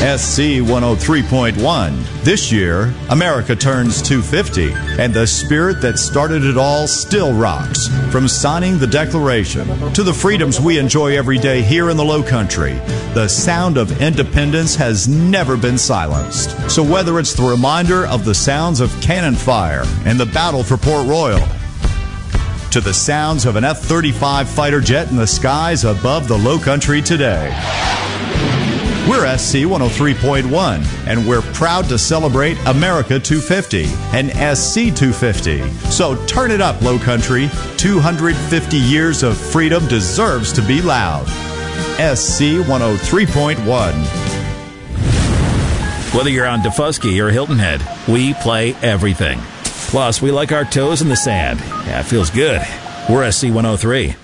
SC 103.1. This year, America turns 250, and the spirit that started it all still rocks. From signing the Declaration to the freedoms we enjoy every day here in the Low Country, the sound of independence has never been silenced. So whether it's the reminder of the sounds of cannon fire and the battle for Port Royal, to the sounds of an F-35 fighter jet in the skies above the Low Country today, we're SC 103.1, and we're proud to celebrate America 250 and SC 250. So turn it up, Low Country. 250 years of freedom deserves to be loud. SC 103.1. Whether you're on Defusky or Hilton Head, we play everything. Plus, we like our toes in the sand. Yeah, it feels good. We're SC 103.